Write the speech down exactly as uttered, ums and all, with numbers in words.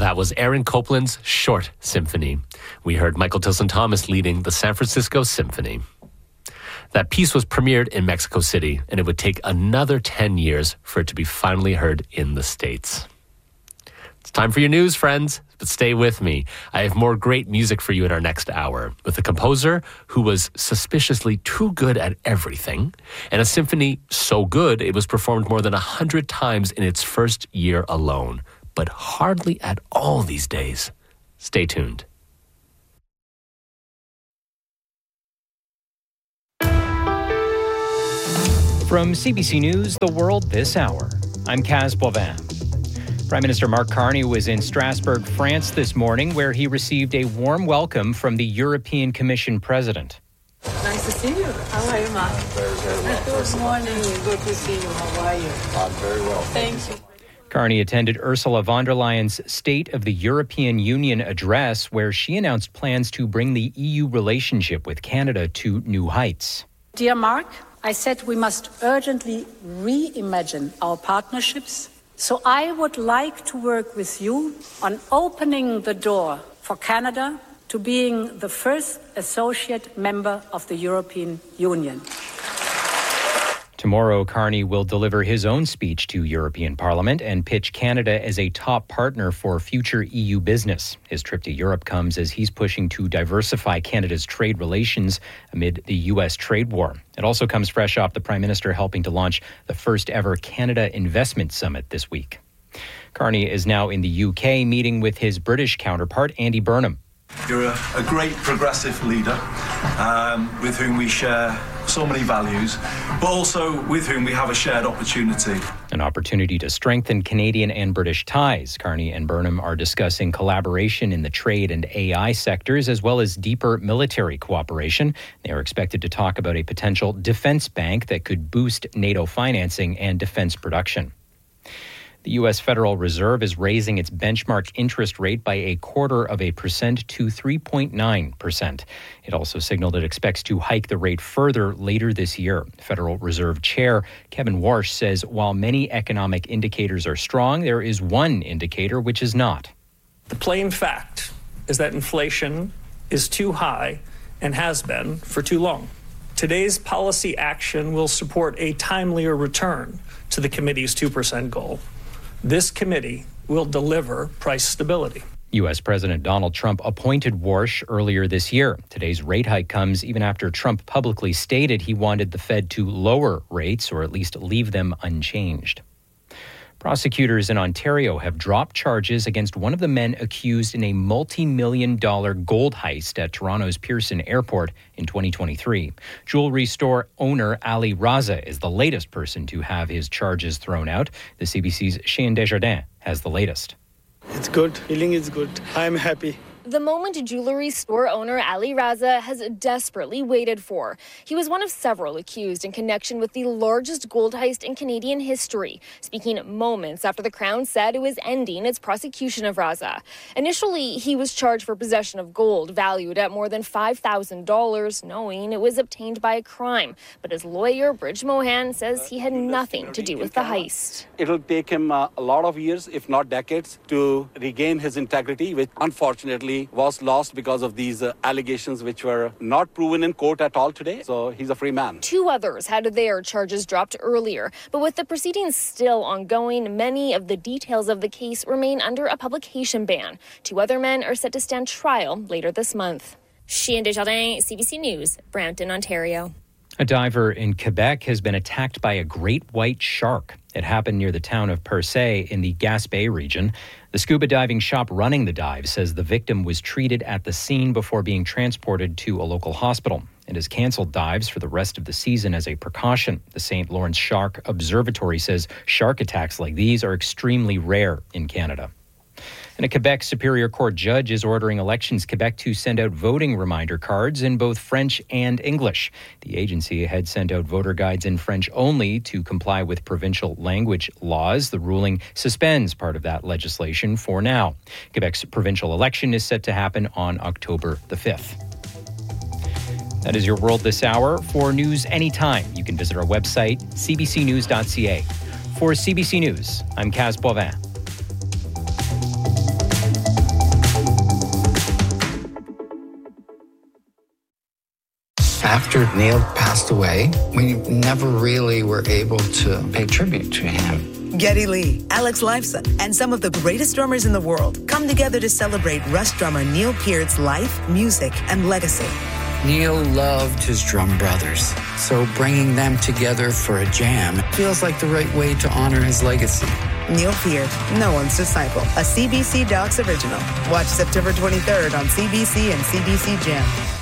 That was Aaron Copland's Short Symphony. We heard Michael Tilson Thomas leading the San Francisco Symphony. That piece was premiered in Mexico City, and it would take another ten years for it to be finally heard in the States. It's time for your news, friends, but stay with me. I have more great music for you in our next hour, with a composer who was suspiciously too good at everything, and a symphony so good it was performed more than one hundred times in its first year alone, but hardly at all these days. Stay tuned. From C B C News, The World This Hour, I'm Kaz Boivin. Prime Minister Mark Carney was in Strasbourg, France this morning, where he received a warm welcome from the European Commission President. Nice to see you. How are you, Mark? Very, very well. Good morning. Good to see you. How are you? I'm very well. Thank you. Carney attended Ursula von der Leyen's State of the European Union address, where she announced plans to bring the E U relationship with Canada to new heights. Dear Mark, I said we must urgently reimagine our partnerships. So I would like to work with you on opening the door for Canada to being the first associate member of the European Union. Tomorrow, Carney will deliver his own speech to European Parliament and pitch Canada as a top partner for future E U business. His trip to Europe comes as he's pushing to diversify Canada's trade relations amid the U S trade war. It also comes fresh off the Prime Minister helping to launch the first ever Canada Investment Summit this week. Carney is now in the U K meeting with his British counterpart, Andy Burnham. You're a, a great progressive leader um, with whom we share so many values, but also with whom we have a shared opportunity. An opportunity to strengthen Canadian and British ties. Carney and Burnham are discussing collaboration in the trade and A I sectors, as well as deeper military cooperation. They are expected to talk about a potential defense bank that could boost NATO financing and defense production. The U S Federal Reserve is raising its benchmark interest rate by a quarter of a percent to three point nine percent. It also signaled it expects to hike the rate further later this year. Federal Reserve Chair Kevin Warsh says while many economic indicators are strong, there is one indicator which is not. The plain fact is that inflation is too high and has been for too long. Today's policy action will support a timelier return to the committee's two percent goal. This committee will deliver price stability. U S President Donald Trump appointed Warsh earlier this year. Today's rate hike comes even after Trump publicly stated he wanted the Fed to lower rates or at least leave them unchanged. Prosecutors in Ontario have dropped charges against one of the men accused in a multi-million dollar gold heist at Toronto's Pearson Airport in twenty twenty-three. Jewelry store owner Ali Raza is the latest person to have his charges thrown out. The C B C's Cheyenne Desjardins has the latest. It's good. Feeling is good. I'm happy. The moment jewelry store owner Ali Raza has desperately waited for. He was one of several accused in connection with the largest gold heist in Canadian history, speaking moments after the Crown said it was ending its prosecution of Raza. Initially, he was charged for possession of gold valued at more than five thousand dollars, knowing it was obtained by a crime. But his lawyer, Bridge Mohan, says he had nothing to do with the heist. It'll take him uh, a lot of years, if not decades, to regain his integrity, which unfortunately was lost because of these uh, allegations which were not proven in court at all today. So he's a free man. Two others had their charges dropped earlier, but with the proceedings still ongoing, many of the details of the case remain under a publication ban. Two other men are set to stand trial later this month. Cheyenne Desjardins, C B C News, Brampton, Ontario. A diver in Quebec has been attacked by a great white shark. It happened near the town of Percé in the Gaspé region. The scuba diving shop running the dive says the victim was treated at the scene before being transported to a local hospital. It has canceled dives for the rest of the season as a precaution. The Saint Lawrence Shark Observatory says shark attacks like these are extremely rare in Canada. And a Quebec Superior Court judge is ordering Elections Quebec to send out voting reminder cards in both French and English. The agency had sent out voter guides in French only to comply with provincial language laws. The ruling suspends part of that legislation for now. Quebec's provincial election is set to happen on October the fifth. That is your World This Hour. For news anytime, you can visit our website, c b c news dot c a. For C B C News, I'm Kaz Boivin. After Neil passed away, we never really were able to pay tribute to him. Geddy Lee, Alex Lifeson, and some of the greatest drummers in the world come together to celebrate Rush drummer Neil Peart's life, music, and legacy. Neil loved his drum brothers, so bringing them together for a jam feels like the right way to honor his legacy. Neil Peart, no one's disciple, a C B C Docs original. Watch September twenty-third on C B C and C B C Gem.